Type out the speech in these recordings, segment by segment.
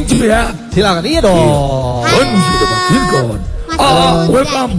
icip ya. Silakan, iya dong. Welcome.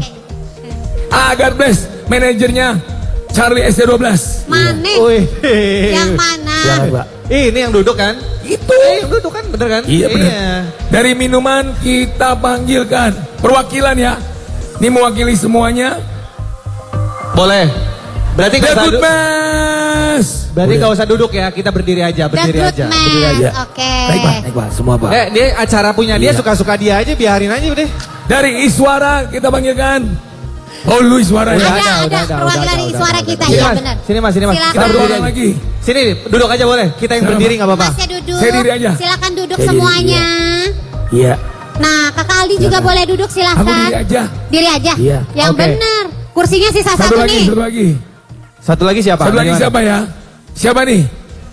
God bless. Manajernya Charlie SC12. Mana? Yang mana? Ini yang duduk kan? Itu. Yang duduk kan, bener kan? Iya bener. Dari minuman kita panggilkan perwakilan ya. Ini mewakili semuanya. Boleh. Berarti The gak usah Good duduk. Mas. Berarti gak usah duduk ya, kita berdiri aja, berdiri aja. Berdiri aja. Oke. Naik Pak, semua Pak. Dia acara punya dia, suka-suka dia aja, biarin aja udah. Dari Iswara kita panggilkan. Oh lu Iswara ya. Ada perwakilan Iswara kita, Sini, ya Mas. benar. Sini mas, Silakan. Kita berdua orang lagi. Sini duduk aja boleh, kita yang berdiri gak apa-apa. Masnya duduk. Saya diri aja. Silakan duduk Saya diri, semuanya. Iya. Nah, Kakak Aldi juga boleh duduk, silakan. Aku diri aja. Diri aja. Iya. Yang Oke. benar. Kursinya sisa satu nih. Satu lagi. Satu lagi siapa? Satu lagi Bagaimana? siapa ya? Siapa nih?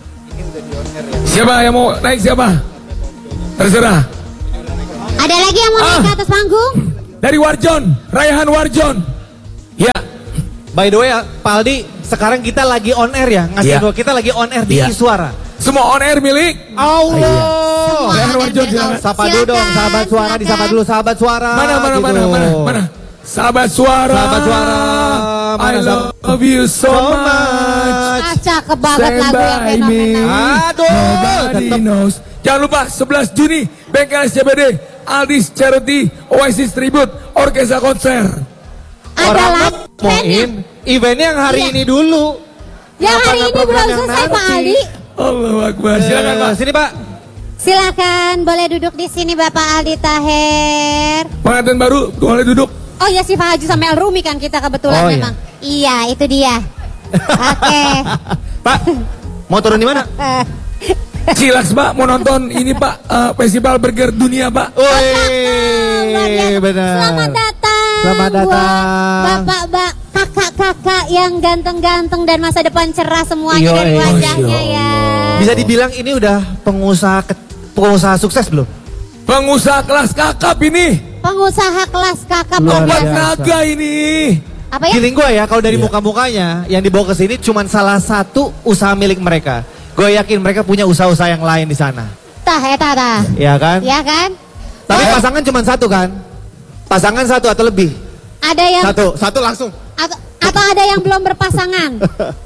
Siapa yang mau naik siapa? Terserah. Ada lagi yang mau naik ke atas panggung? Dari Warjon, Raihan Warjon. Ya. By the way, Pak Aldi, sekarang kita lagi on air ya, ngasih Iya. info, kita lagi on air di Iya. Iswara. Semua on air milik. Allah. Raihan Warjon silakan. Sapa dulu dong, sahabat suara, disapa dulu sahabat suara. Mana? Sahabat suara. Sahabat suara. I love you so much. Cakep banget Stand lagu yang by me. fenomenal. Aduh, Nobody tetep. knows. Jangan lupa 11 Juni Bengkel SCBD Aldis Charity Oasis Tribute Orkestra Konser. Ada Orang lagi ngomongin eventnya yang hari Iya. ini dulu. Yang hari ini program belum yang selesai Pak nanti. Aldi. Allahu Akbar. Silakan Pak. Sini Pak. Silakan, boleh duduk di sini Bapak Aldi Taher. Pengantin baru boleh duduk. Oh ya si Pak Haji sama El Rumi kan kita kebetulan Oh, iya. memang. Iya, itu dia. Oke. Pak, mau turun di mana? Cilaks Pak mau nonton ini Pak Festival Burger Dunia Pak. Luar Wih, biasa. benar. Selamat datang. Selamat datang. Buat bapak-bapak, kakak-kakak yang ganteng-ganteng dan masa depan cerah semuanya Yoi. dari wajahnya ya. Bisa dibilang ini udah pengusaha sukses belum? Pengusaha kelas kakap ini. Pengusaha kelas kakak Luar Obat biasa. naga ini. Apa ya? Feeling gue ya, kalau dari muka-mukanya yang dibawa ke sini cuma salah satu usaha milik mereka. Gue yakin mereka punya usaha-usaha yang lain di sana. Tah. Ya kan? Ya kan? Tapi pasangan cuma satu kan? Pasangan satu atau lebih? Ada yang Satu langsung. atau ada yang belum berpasangan?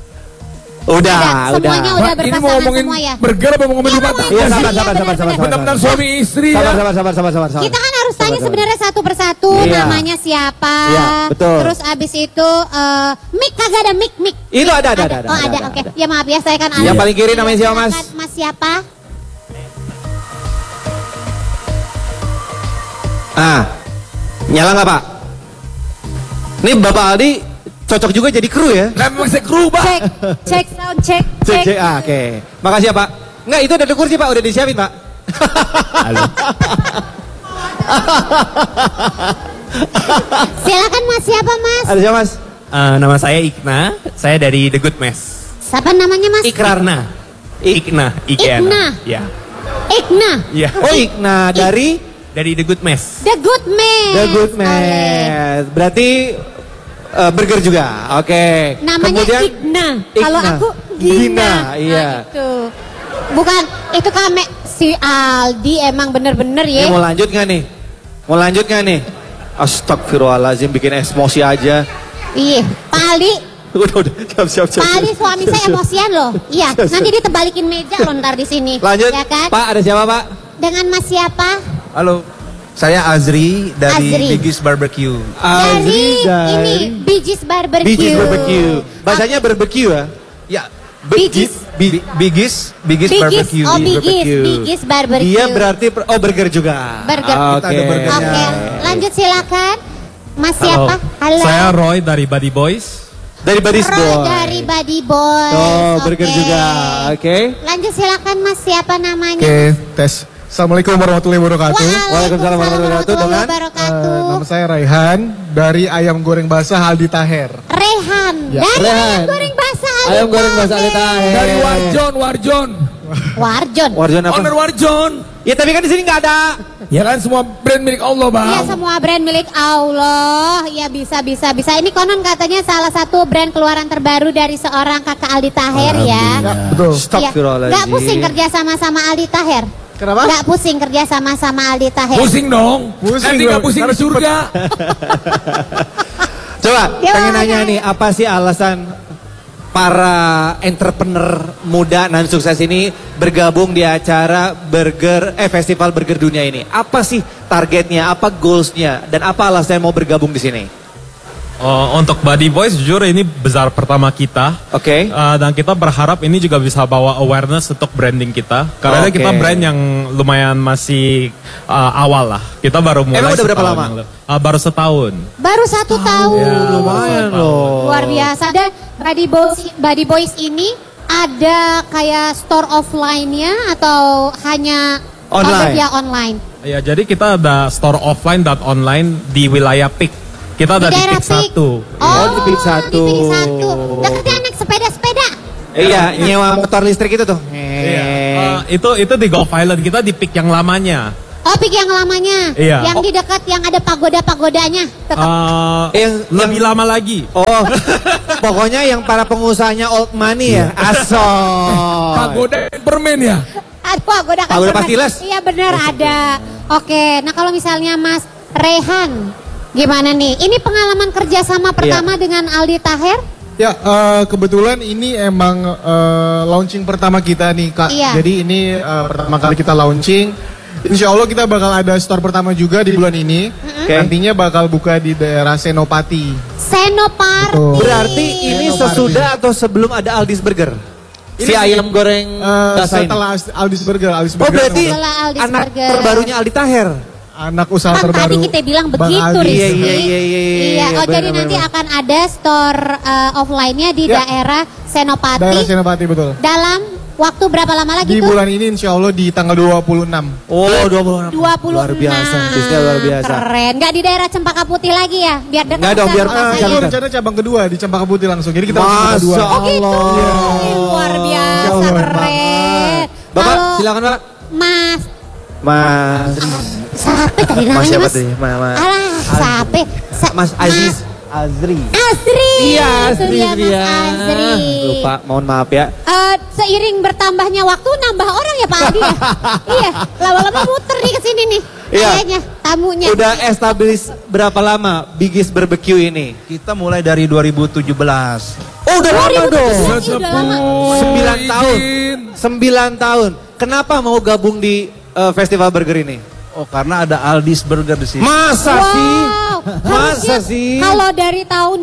Udah. Semuanya udah Pak, ini berpasangan mau ngomongin semua ya. burger apa mau ngomongin Iya, rumah mau tangga? Iya, ngomongin. sabar. Benar-benar suami istri ya. Sabar. Kita kan harus tanya sebenarnya satu persatu Iya. namanya siapa. Iya, betul. Terus abis itu mic kagak ada mic. Itu ada. Oh ada. Oke. Ya maaf ya saya kan Yang paling kiri namanya siapa, Mas? Mas siapa? Nyala nggak Pak? Ini Bapak Aldi cocok juga jadi kru ya? Nah memang saya kru Pak. Cek sound check. Oke. Makasih ya Pak. Enggak, itu ada kursi Pak, udah disiapin Pak. Halo. Silakan Mas siapa Mas? Ada siapa Mas? Nama saya Ikna, saya dari The Good Mess. Siapa namanya Mas? Ikrarna. Ikna. Ikna. Ya. Ikna. Ya. Oh Ikna dari Dari The Good Mess. The Good Man. The Good Man. Berarti burger juga. Oke. Namanya Kemudian Igna. Kalau Igna. aku Gina, Gina. iya. Nah, itu. Bukan, itu kame si Aldi emang bener-bener ini ya. mau lanjut nggak nih? Mau lanjut nggak nih? Astagfirullahaladzim, bikin emosi aja. Iya, Pak Aldi. Udah, siap. Pak Aldi suami saya emosian loh. Iya, nanti dia terbalikin meja loh ntar di sini. Lanjut. Ya kan? Pak, ada siapa Pak? Dengan Mas siapa? Halo, saya Azri dari Azri. Biggis Barbecue. Dari ini Bijis Barbecue. Bijis Barbecue. Bahasanya barbecue ya? Ya, Bijis. Biggis Bigis, Barbecue. oh Bigis Barbecue. Dia berarti burger juga. Burger. Oke. Kita ada burgernya. Oke, lanjut silakan. Mas siapa? Halo. Saya Roy dari Buddy Boys. Dari Buddies Roy Boy. dari Buddy Boys. Oh, burger Oke. juga. Oke. Lanjut silakan Mas siapa namanya? Oke, tes. Assalamualaikum warahmatullahi wabarakatuh. Waalaikumsalam warahmatullahi wabarakatuh. wabarakatuh. Nama saya Raihan dari Ayam Goreng Basah Aldi Taher. Rehan. Ya. Dari Rehan. Ayam Goreng Basah Aldi Ayam goreng basah Taher. Aldi Taher. Dari Warjon. Warjon. Warjon apa? Owner Warjon. Ya tapi kan di sini nggak ada. Ya kan semua brand milik Allah Bang. Iya semua brand milik Allah. Ya bisa. Ini konon katanya salah satu brand keluaran terbaru dari seorang kakak Aldi Taher ya. Betul. Iya. Astagfirullahaladzim. Gak pusing kerja sama Aldi Taher. Kenapa? Nggak pusing kerja sama Aldi Taher. Pusing dong. Pusing Nanti dong. nggak pusing di surga. Coba Ya, pengen nanya makanya. nih, apa sih alasan para entrepreneur muda dan sukses ini bergabung di acara festival burger dunia ini? Apa sih targetnya, apa goalsnya, dan apa alasannya mau bergabung di sini? Untuk Buddy Boys jujur ini besar pertama kita. Oke. Dan kita berharap ini juga bisa bawa awareness untuk branding kita. Karena Oke. kita brand yang lumayan masih awal lah. Kita baru mulai. Emang udah berapa setahun lama? yang lalu. Baru setahun. Baru 1 tahun. Lumayan loh. Luar biasa. Dan Buddy Boys ini ada kayak store offline-nya atau hanya Online. via online? Ya, jadi kita ada store offline dan online di wilayah PIK. Kita ada di daerah PIK 1. Oh, di PIK 1. Di PIK 1. Deketnya anak sepeda-sepeda. Iya, nyewa motor listrik itu tuh. Iya. Itu di Golf Island, kita di PIK yang lamanya. Oh, PIK yang lamanya. Iya. Yang di dekat yang ada pagoda-pagodanya. Tetap. Lebih lama lagi. Oh, pokoknya yang para pengusahanya old money ya, asal. Pagoda permen ya. Aduh, pagoda kan. Pagoda pernah. Pastiles? Iya benar ada. Oke, nah kalau misalnya Mas Rehan, gimana nih? Ini pengalaman kerjasama pertama dengan Aldi Taher? Ya, kebetulan ini emang launching pertama kita nih, Kak. Iya. Jadi ini pertama kali kita launching. Insya Allah kita bakal ada store pertama juga di bulan ini. Nantinya bakal buka di daerah Senopati. Senopati. Betul. Berarti ini sesudah atau sebelum ada Aldi's Burger? Si ayam goreng basah ini. Setelah Aldi's Burger. Aldi's Oh Burger berarti Setelah Aldi's anak Burger. terbarunya Aldi Taher. anak usaha Kan terbaru. tadi kita bilang Bang begitu, Aldi. Rizky. Iya, Oh, jadi benar, nanti benar. akan ada store offline-nya di Ya. daerah Senopati. Daerah Senopati betul. Dalam waktu berapa lama lagi Di tuh? bulan ini insya Allah di tanggal 26. Oh 26. 26. Luar biasa, bisnisnya luar biasa. Keren. Nggak di daerah Cempaka Putih lagi ya? Biar dekat. Nggak dong, kan biar rumah Itu saya. jalan. rencana cabang kedua di Cempaka Putih langsung. Jadi kita langsung buka Masya dua. Oh gitu. Allah. Luar biasa, Jauh keren. banget. Bapak, Kalau silakan Pak. Mas, Mas siapa tadi namanya siapa Mas? tuh? Mas Alah, siapa? Mas Aziz Azri. Azri. Iya, Itu Azri. dia, Mas Dia. Azri. Lupa, mohon maaf ya. Seiring bertambahnya waktu nambah orang ya Pak Aldi ya? Iya, lama-lama muter nih ke sini nih. Iya. Kayaknya tamunya. Udah established berapa lama Biggest Barbecue ini? Kita mulai dari 2017. Oh udah lama dong. 2017 udah lama. 9 tahun. 9 tahun. Kenapa mau gabung di Festival Burger ini? Oh, karena ada Aldi's Burger di sini. Masa sih? Harusnya Masa sih? kalau dari tahun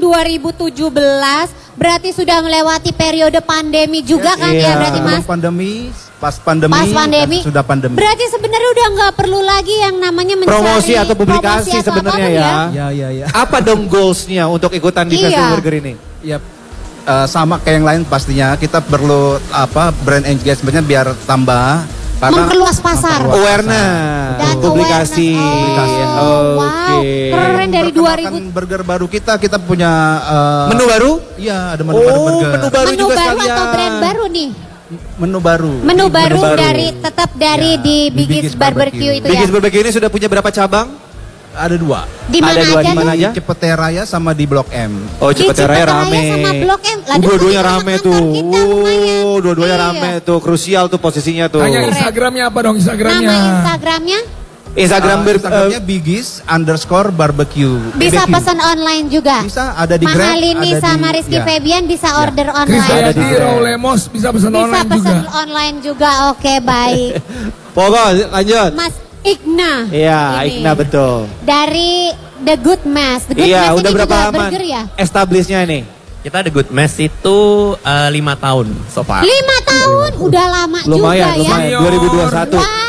2017 berarti sudah melewati periode pandemi juga kan Iya. ya berarti Mas? Sebelum pandemi, pas pandemi, Pas pandemi, dan sudah pandemi. berarti sebenarnya udah nggak perlu lagi yang namanya mencari Promosi atau publikasi promosi atau sebenarnya apapun ya. Ya. Apa dong goalsnya untuk ikutan di Iya. Festival Burger ini? Ya, sama kayak yang lain pastinya kita perlu brand engagementnya biar tambah. Memperluas pasar. Awareness, Dan publikasi. awareness. Oh, wow, keren dari 2000. Burger baru kita punya Menu baru? Iya, ada menu baru burger. menu baru Menu juga baru sekalian. atau brand baru nih? Menu baru. Menu baru baru. dari tetap dari Ya, di di Biggest Biggest Barbecue Barbecue. itu ya. Biggest Barbecue ini sudah punya berapa cabang? Ada 2. Di mana Ada dua, aja di mana tuh? aja? Cepete Raya sama di Blok M. Oh, Di Cipete Raya Cipete rame. sama Blok M. Lah, Dua-duanya dekat rame kantor tuh. kita lumayan. Dua-duanya Iya. rame tuh, krusial tuh posisinya tuh. Tanya Instagramnya apa dong Instagramnya? Nama Instagramnya Instagramnya Biggest_barbecue. bisa BBQ. pesan online juga. Bisa, ada di Grab, Mahalini ada sama di- Rizky ya. Febian bisa order Chris online. Ada di Dayati, Grab. Raul Lemos bisa pesan Bisa online pesan juga. online juga. Oke, baik. Pokok lanjut. Mas Igna. Iya, Ini. Igna betul. Dari The Good Mess. The Good Iya, Mess udah ini berapa juga lama burger ya? establishnya nih? Kita The Good Mess itu 5 tahun so far. 5 tahun, udah lama Lumayan, juga lumayan. ya. 2021. Wow.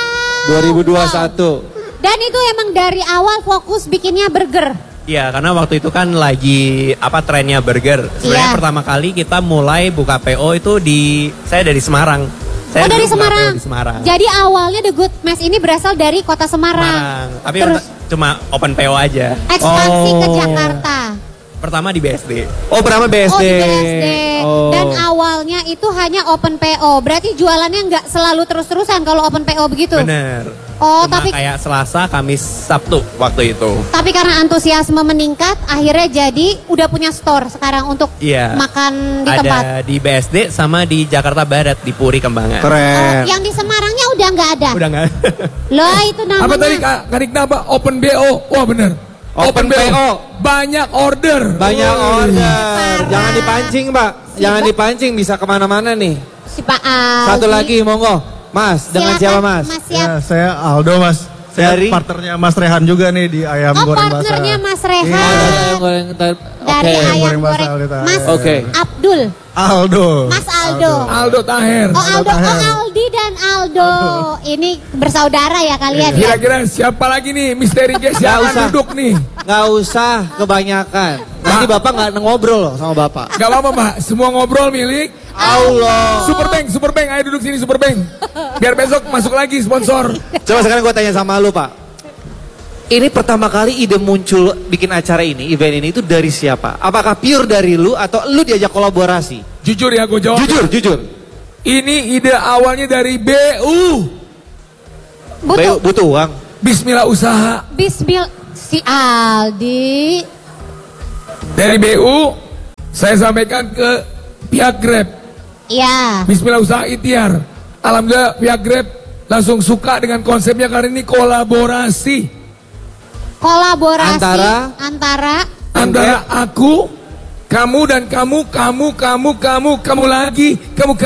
2021. Dan itu emang dari awal fokus bikinnya burger. Iya, karena waktu itu kan lagi trennya burger. Sebenarnya Iya. pertama kali kita mulai buka PO itu saya dari Semarang. Saya dari dulu buka Semarang. PO di Semarang. Jadi awalnya The Good Mess ini berasal dari kota Semarang. Tapi Terus cuma open PO aja. ekspansi ke Jakarta. Pertama di BSD. Oh, pertama BSD. Oh, di BSD. Oh. Dan awalnya itu hanya open PO. Berarti jualannya nggak selalu terus-terusan kalau open PO begitu. Bener. Oh, Cuma tapi kayak Selasa, Kamis, Sabtu waktu itu. tapi karena antusiasme meningkat, akhirnya jadi udah punya store sekarang untuk Iya. makan di tempat. Ada di BSD sama di Jakarta Barat di Puri Kembangan. Keren. Yang di Semarangnya udah nggak ada. Udah nggak? Loh itu namanya. Apa tadi Kak Dikna apa? Open BO. Wah bener. Open BO. Banyak order. Banyak order. Jangan dipancing, Pak. Jangan dipancing, bisa kemana-mana nih. Si Pak Aldi. Satu lagi, monggo. Mas, dengan Silakan, siapa Mas? Mas siap. Ya, saya Aldo Mas. Saya Dari? partnernya Mas Rehan juga nih di ayam Oh, goreng basah. partnernya Mas Rehan. Oh, dari ayam goreng. Dari Oke. ayam goreng goreng. basah, Aldi Mas Taher. Oke. Abdul. Aldo. Mas Aldo. Aldo Taher. Oh Aldo, Taher. oh Aldi dan Aldo. Ini bersaudara ya kalian ya? Kira-kira siapa lagi nih misteri guys Nggak yang usah. akan duduk nih? Nggak usah kebanyakan. Nanti Bapak nggak ngobrol loh sama Bapak. Gak apa-apa Pak, semua ngobrol milik Allah. Super Bank, ayo duduk sini Super Bank. Biar besok masuk lagi sponsor. Coba sekarang gue tanya sama lu Pak. Ini pertama kali ide muncul bikin acara ini, event ini itu dari siapa? Apakah pure dari lu atau lu diajak kolaborasi? Jujur ya gue jawab. Jujur. Ini ide awalnya dari BU. Butuh. Butuh uang. Bismillah usaha. Bismillah. Si Aldi. Dari BU, saya sampaikan ke pihak Grab. Ya. Bismillah usaha ikhtiar. Alhamdulillah pihak Grab langsung suka dengan konsepnya karena ini kolaborasi. Kolaborasi Antara? Antara aku, kamu dan kamu lagi,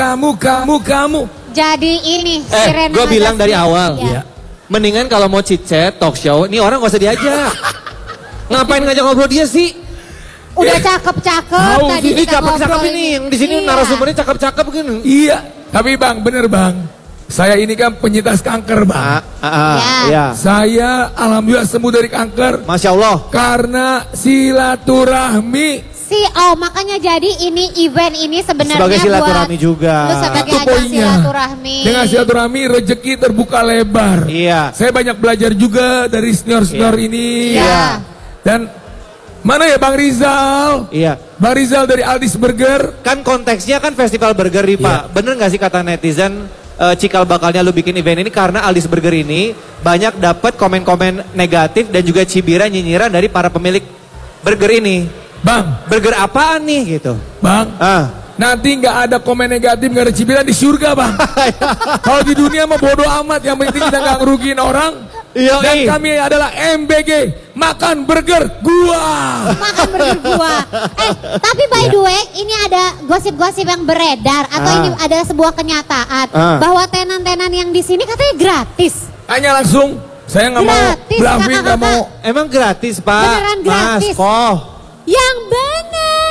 kamu. Jadi ini Sirena Gue bilang dari Magazine. awal. Ya. Mendingan kalau mau chit-chat, talk show, ini orang gak usah diajak. Ngapain ngajak ngobrol dia sih? Udah cakep-cakep Tahu, tadi Ini kita cakep-cakep ngobrol ini, yang di sini Iya. narasumbernya cakep-cakep gini. Iya, tapi bang, bener bang. Saya ini kan penyintas kanker bang. Ya. Iya. Saya alhamdulillah sembuh dari kanker Masya Allah. karena silaturahmi. Makanya jadi ini event ini sebenarnya Sebagai silaturahmi buat juga. lu sebagai Itu ajang poinnya. silaturahmi. Dengan silaturahmi rezeki terbuka lebar. Iya. Saya banyak belajar juga dari senior-senior ini. Iya. Dan mana ya Bang Rizal? Iya. Bang Rizal dari Aldis Burger. Kan konteksnya kan festival burger nih Pak. Bener gak sih kata netizen cikal bakalnya lu bikin event ini karena Aldis Burger ini banyak dapat komen-komen negatif dan juga cibiran nyinyiran dari para pemilik burger ini. Bang, Burger apaan nih gitu. Bang. Nanti nggak ada komen negatif, nggak ada cibiran di surga bang. Kalau di dunia mah bodo amat, yang penting kita nggak ngerugiin orang. Iya, Dan kami adalah MBG, makan burger gua. Makan burger gua. Tapi by the way, ini ada gosip-gosip yang beredar atau ini ada sebuah kenyataan bahwa tenan-tenan yang di sini katanya gratis. Tanya langsung, saya nggak mau Gratis, bluffing, nggak kakak-kakak. mau. Emang gratis Pak? Beneran gratis. Mas, kok. Yang benar.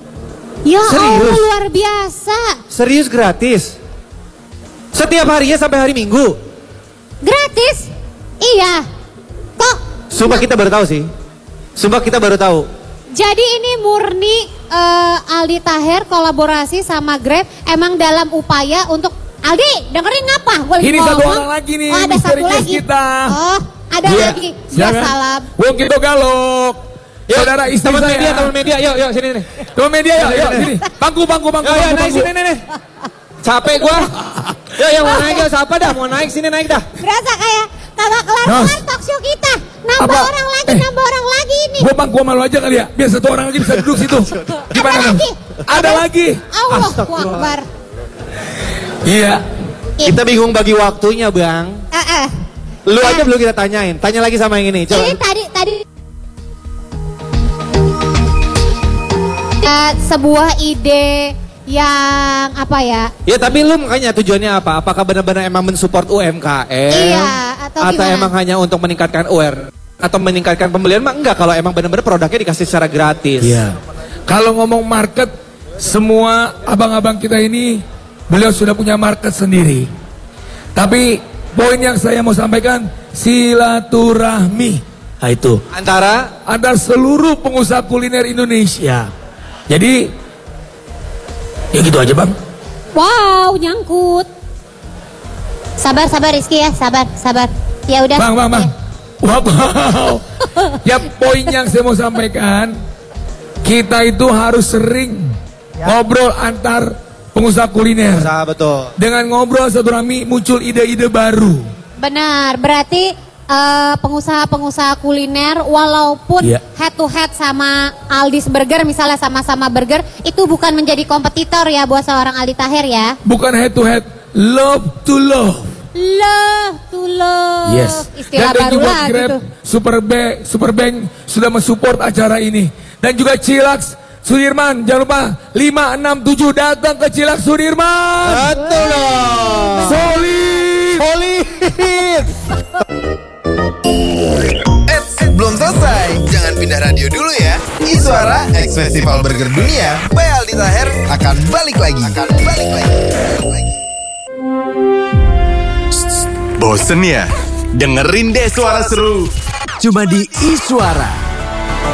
Ya Serius? Allah luar biasa. Serius gratis? Setiap harinya sampai hari Minggu? Gratis? Iya. Kok? Sumpah kita baru tahu sih. Sumpah kita baru tahu. Jadi ini murni Aldi Taher kolaborasi sama Grab emang dalam upaya untuk Aldi dengerin ngapa? Gua lagi Ini ngomong. satu orang lagi nih, Oh, ada misteri satu guest lagi. kita. Oh, ada Iya, lagi. Ya silakan. salam. Wong Kito Galok. Saudara istri Teman saya. media, teman media, yuk sini nih. Teman media, yuk sini. Bangku. Yuk naik sini nih. Capek gua. Yuk yang mau naik yuk siapa dah? Mau naik sini naik dah. Berasa kayak kagak kelar-kelar talk show kita. Nambah Apa? orang lagi, nambah orang lagi ini. Gua malu aja kali ya. Biar satu orang lagi bisa duduk situ. Gimana? Ada lagi? Ada lagi. Allah Akbar. Iya. Kita bingung bagi waktunya bang. Lu aja belum kita tanyain. Tanya lagi sama yang ini. Coba. Ini tadi sebuah ide yang apa ya? Ya tapi lu makanya tujuannya apa? Apakah benar-benar emang mensupport UMKM? Iya, atau gimana? emang hanya untuk meningkatkan aware? Atau meningkatkan pembelian? Mah enggak, kalau emang benar-benar produknya dikasih secara gratis. Iya. Kalau ngomong market, semua abang-abang kita ini beliau sudah punya market sendiri. Tapi poin yang saya mau sampaikan silaturahmi. Nah itu Antara ada seluruh pengusaha kuliner Indonesia. Jadi ya gitu aja bang. Wow, nyangkut. Sabar Rizky ya, sabar. Ya udah. Bang. Wow. Ya poin yang saya mau sampaikan, kita itu harus sering ngobrol antar pengusaha kuliner. betul. Dengan ngobrol silaturahmi muncul ide-ide baru. Benar, berarti pengusaha-pengusaha kuliner walaupun head to head sama Aldi's Burger misalnya sama-sama burger itu bukan menjadi kompetitor ya buat seorang Aldi Taher ya. Bukan head to head, love to love. Love to love. Yes. Istilah dan baru juga lah Grab, gitu. Superbank sudah mensupport acara ini. Dan juga Chillax Sudirman, jangan lupa 567 datang ke Chillax Sudirman. Betul dong. Solid. Belum selesai, jangan pindah radio dulu ya. Iswara X Festival Burger Dunia by Aldi Taher akan balik lagi. Bosen ya? Dengerin deh suara seru. Cuma di Iswara.